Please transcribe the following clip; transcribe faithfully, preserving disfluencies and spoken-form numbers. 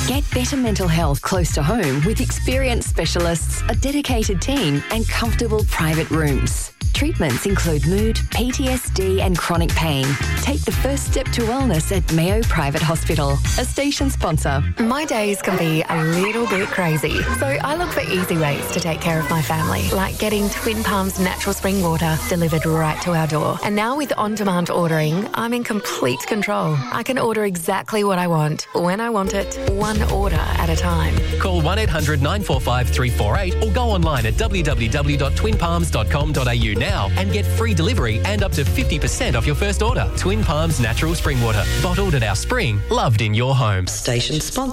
Get better mental health close to home with experienced specialists, a dedicated team and comfortable private rooms. Treatments include mood, P T S D and chronic pain. Take the first step to wellness at Mayo Private Hospital, a station sponsor. My days can be a little bit crazy, so I look for easy ways to take care of my family, like getting Twin Palms natural spring water delivered right to our door. And now with on-demand ordering, I'm in complete control. I can order exactly what I want, when I want it, one order at a time. Call one eight hundred nine four five three four eight or go online at w w w dot twin palms dot com dot a u now and get free delivery and up to fifty percent off your first order. Twin Palms Natural Spring Water. Bottled at our spring, loved in your home. Station sponsor.